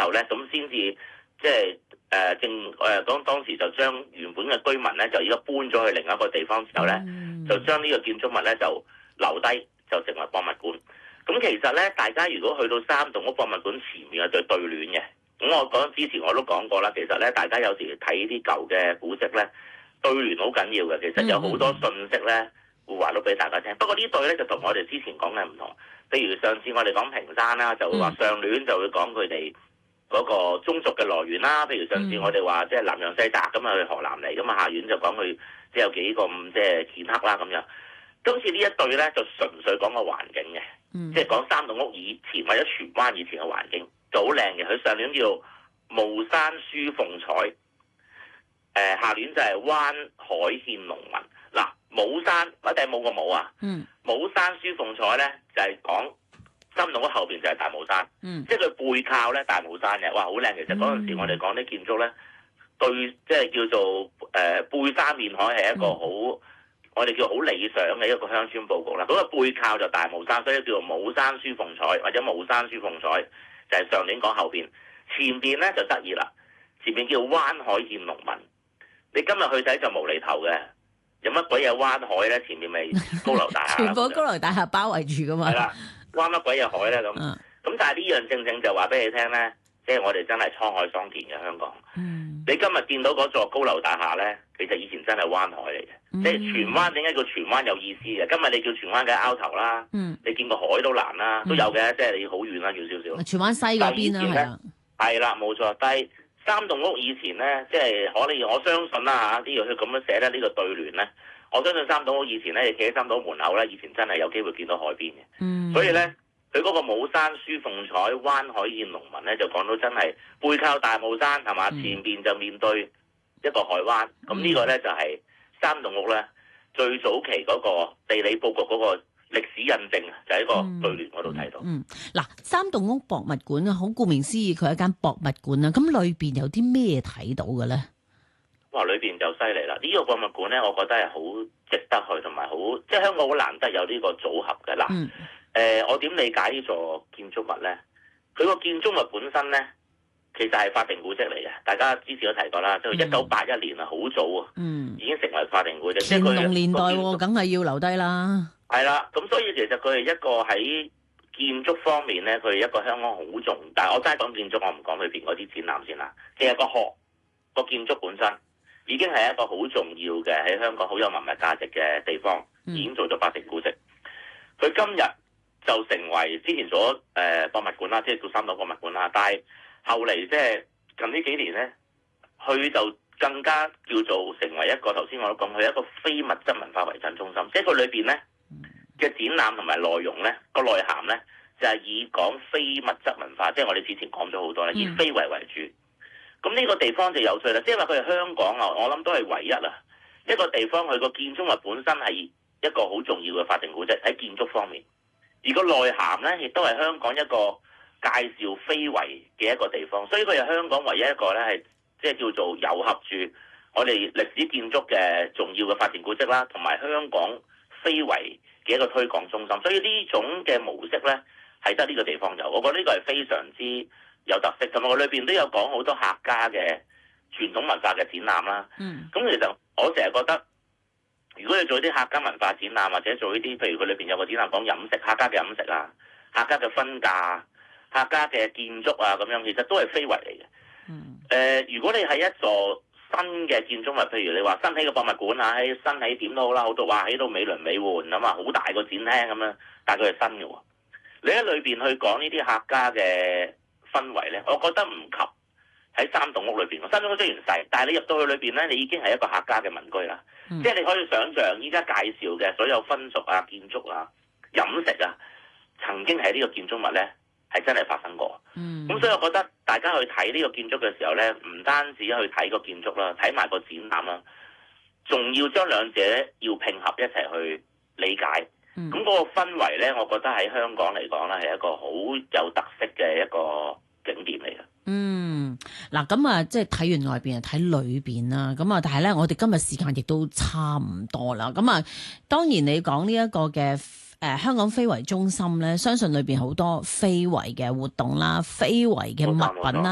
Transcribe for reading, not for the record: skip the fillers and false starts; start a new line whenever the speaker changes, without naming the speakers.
後咧，咁先至即係當時就將原本嘅居民咧就而家搬咗去另一個地方之後咧，就將呢個建築物咧就留低，就成為博物館。咁其實咧，大家如果去到三棟屋博物館前面就對聯嘅。咁我講之前我都講過啦，其實咧大家有時睇啲舊嘅古蹟咧，對聯好緊要嘅。其實有好多信息咧會話到俾大家聽。不過呢對咧就同我哋之前講嘅唔同。譬如上次我哋講屏山啦，就會話上聯就會講佢哋嗰個宗族嘅來源啦。譬如上次我哋話即係南洋西澤咁啊，去河南嚟，咁啊下聯就講佢即係有幾個即係劍客啦咁樣。今次呢一對咧就純粹講個環境嘅。即係講三棟屋以前或者荃灣以前嘅環境就好靚嘅。佢上聯叫巫山書鳳彩，下聯就係灣海獻農民。嗱，武山一定冇個武啊。武山書鳳彩咧就係講三棟屋後邊就係大帽山。即係佢背靠咧大帽山嘅，哇，好靚！其實嗰陣時我哋講啲建築咧，對，即係叫做背山面海係一個好。我哋叫好理想嘅一個鄉村佈局啦，嗰個背靠就大帽山，所以叫做武山書鳳彩或者武山書鳳彩，就係上年講後邊，前邊咧就得意啦，前邊叫灣海獻農民。你今日去睇就無厘頭嘅，有乜鬼嘢灣海咧？前面咪高樓大廈，
全部高樓大廈包圍住噶嘛。
係啦，灣乜鬼嘢海咧咁？咁但係呢樣正正就話俾你聽咧，即係我哋真係滄海桑田嘅香港。你今日見到嗰座高樓大廈咧，其實以前真係灣海嚟嘅。即係荃灣，點解叫荃灣有意思嘅？今日你叫荃灣梗係拗頭啦。你見個海都難啦，都有嘅，即係你好遠啦，叫少少。
荃灣西嗰邊啦，
係啦，冇錯。但係三棟屋以前咧，即係我相信啦嚇，呢個佢咁樣寫咧，呢個對聯咧，我相信三棟屋以前咧，你企喺三棟屋門口咧，以前真係有機會見到海邊嘅。所以咧，佢嗰個武山書鳳彩，灣海獻農民咧，就講到真係背靠大帽山係嘛，前邊就面對一個海灣。咁呢個咧就係三棟屋咧最早期嗰個地理佈局嗰個歷史印證啊，就喺個對聯嗰度睇到。
嗱，三棟屋博物館啊，好顧名思義，佢係一間博物館啊。咁裏邊有啲咩睇到嘅咧？
哇！裏邊就犀利啦！呢個博物館咧，我覺得係好值得去，同埋好即係香港好難得有呢個組合嘅嗱。我點理解呢座建築物咧？佢個建築物本身咧，其實係法定古蹟嚟嘅。大家之前都提過啦，即係1981年啊，好早啊，已經成為法定古蹟。
乾隆年代喎，梗係要留低啦。係
啦，咁所以其實佢係一個喺建築方面咧，佢係一個香港好重。但係我齋講建築，我唔講裏邊嗰啲展覽先啦。其實個建築本身已經係一個好重要嘅喺香港好有文物價值嘅地方，已經做咗法定古蹟。佢今日就成為之前做咗博物館啦，即係叫三棟博物館啦。但係後嚟即係近呢幾年咧，佢就更加叫做成為一個頭先我都講，佢係一個非物質文化遺產中心。即係佢裏邊咧嘅展覽同埋內容咧，個內涵咧就係以講非物質文化，即係我哋之前講咗好多啦，以非遺為主。咁呢個地方就有趣啦，即係話佢係香港啊，我諗都係唯一啊一個地方，佢個建築物本身係一個好重要嘅法定古蹟喺建築方面，而個內涵咧亦都係香港一個介紹非遺嘅一個地方，所以佢係香港唯一一個咧係即係叫做糅合住我哋歷史建築嘅重要嘅法定古蹟啦，同埋香港非遺嘅一個推廣中心，所以呢種嘅模式咧係得呢個地方有，我覺得呢個係非常之有特色，同埋我裏邊都有講好多客家嘅傳統文化嘅展覽啦。咁其實我成日覺得，如果你做啲客家文化展覽，或者做呢啲，譬如佢裏邊有個展覽講飲食，客家嘅飲食啊，客家嘅婚嫁、客家嘅建築啊，咁樣其實都係非遺嚟嘅。如果你係一座新嘅建築物，譬如你話新起嘅博物館啊，喺新起點都好啦，好到話起到美輪美奐咁啊，好大個展廳咁樣，但係佢係新嘅喎。你喺裏邊去講呢啲客家嘅氛圍咧，我覺得唔及喺三棟屋裏邊。三棟屋雖然細，但係你入到去裏邊咧，你已經係一個客家嘅民居啦。即係你可以想像依家介紹嘅所有風俗啊、建築啊、飲食啊，曾經喺呢個建築物咧係真係發生過。咁所以我覺得大家去睇呢個建築嘅時候咧，唔單止去睇個建築啦，睇埋個展覽啦，仲要將兩者要拼合一齊去理解。咁嗰個氛圍咧，我覺得喺香港嚟講咧，係一個好有特色嘅一個景點嚟嘅。
嗱咁啊，即係睇完外邊啊，睇裏邊啦。咁啊，但係咧，我哋今日時間亦都差唔多啦。咁啊，當然你講呢一個嘅香港非遺中心咧，相信裏邊好多非遺嘅活動啦、非遺嘅物品啦。